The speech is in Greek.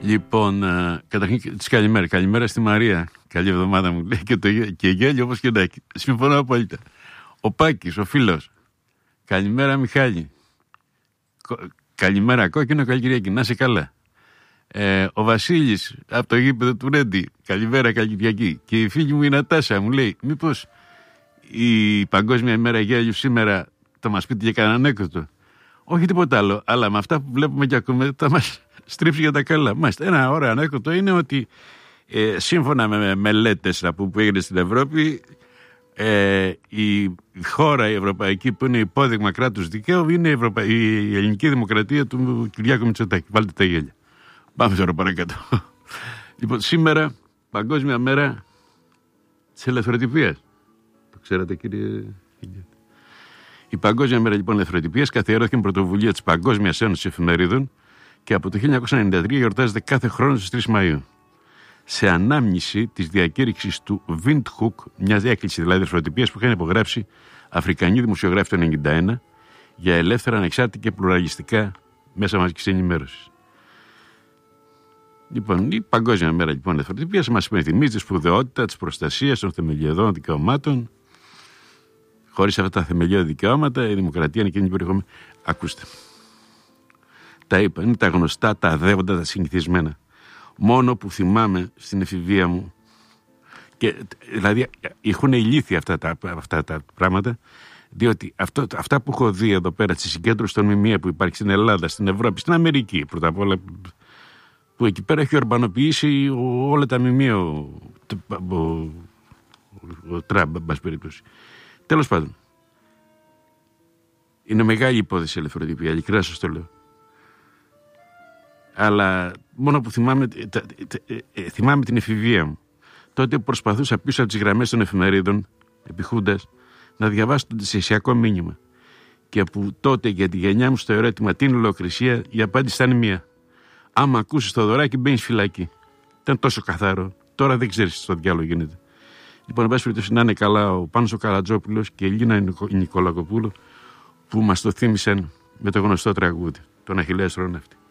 Λοιπόν, καταρχήν της καλημέρα. Καλημέρα στη Μαρία. Καλή εβδομάδα μου λέει και γέλιο όπως και να έχει. Συμφωνώ απόλυτα. Ο Πάκης, ο φίλος. Καλημέρα Μιχάλη. Καλημέρα Κόκκινο, καλή Κυριακή. Να είσαι καλά. Ο Βασίλης από το γήπεδο του Ρέντι. Καλημέρα, καλή Κυριακή. Και η φίλη μου η Νατάσα μου λέει, μήπως η Παγκόσμια ημέρα γέλιου σήμερα θα μας πείτε για κανέναν ανέκδοτο? Όχι τίποτα άλλο, αλλά με αυτά που βλέπουμε και ακούμε θα μας στρίψει για τα καλά. Μάλιστα, ένα ωραίο ανέκδοτο είναι ότι σύμφωνα με μελέτες που έγινε στην Ευρώπη, η χώρα η ευρωπαϊκή που είναι υπόδειγμα κράτους δικαίου είναι η ελληνική δημοκρατία του Κυριάκου Μητσοτάκη. Βάλτε τα γέλια. Πάμε τώρα παρακάτω. Λοιπόν, σήμερα Παγκόσμια μέρα της ελευθεροτυπίας. Το ξέρατε κύριε? Η Παγκόσμια μέρα λοιπόν ελευθεροτυπίας καθιερώθηκε με πρωτοβουλία της Παγκόσμιας Ένωσης Εφημερίδων και από το 1993 γιορτάζεται κάθε χρόνο στις 3 Μαΐου. Σε ανάμνηση της διακήρυξης του Windhoek, μιας έκκλησης δηλαδή ελευθεροτυπίας που είχαν υπογράψει Αφρικανοί δημοσιογράφοι το 1991 για ελεύθερα, ανεξάρτητα και πλουραλιστικά μέσα μαζικής ενημέρωσης. Λοιπόν, η Παγκόσμια μέρα λοιπόν ελευθεροτυπίας μας υπενθυμίζει τη σπουδαιότητα της προστασίας των θεμελιωδών δικαιωμάτων. Χωρίς αυτά τα θεμελιώδη δικαιώματα, η δημοκρατία είναι εκείνη που περιεχόμενη. Ακούστε. Τα είπα, είναι τα γνωστά, τα αδεύοντα, τα συνηθισμένα. Μόνο που θυμάμαι στην εφηβεία μου, και δηλαδή έχουν ηλίθεια αυτά τα πράγματα, διότι αυτά που έχω δει εδώ πέρα στη συγκέντρωση των ΜΜΕ που υπάρχει στην Ελλάδα, στην Ευρώπη, στην Αμερική πρώτα απ' όλα, που εκεί πέρα έχει ορμπανοποιήσει όλα τα ΜΜΕ ο Τραμπ, εν πάση περιπτώσει. Τέλος πάντων, είναι μεγάλη υπόθεση η ελευθεροτυπία, ειλικρινά σας το λέω. Αλλά μόνο που θυμάμαι την εφηβεία μου. Τότε που προσπαθούσα πίσω από τις γραμμές των εφημερίδων, επιχούντας, να διαβάσω το εντυπωσιακό μήνυμα. Και που τότε για τη γενιά μου στο ερώτημα τι είναι λογοκρισία, η απάντηση ήταν μία. Άμα ακούσεις το δωράκι, μπαίνεις φυλακή. Ήταν τόσο καθαρό. Τώρα δεν ξέρεις τι στο διάλογο γίνεται. Λοιπόν, εν πάση περιπτώσει, να είναι καλά ο Πάνος ο Καλατζόπουλος και η Λίνα Νικολακοπούλου που μας το θύμισαν με το γνωστό τραγούδι, τον Αχιλλέα Στρώναυτη.